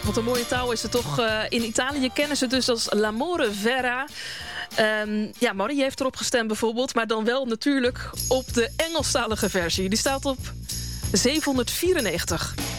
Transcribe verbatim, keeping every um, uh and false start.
Wat een mooie taal is het toch. Uh, in Italië kennen ze dus als l'amore vera. Um, ja, Marie heeft erop gestemd bijvoorbeeld. Maar dan wel natuurlijk op de Engelstalige versie. Die staat op zevenhonderdvierennegentig.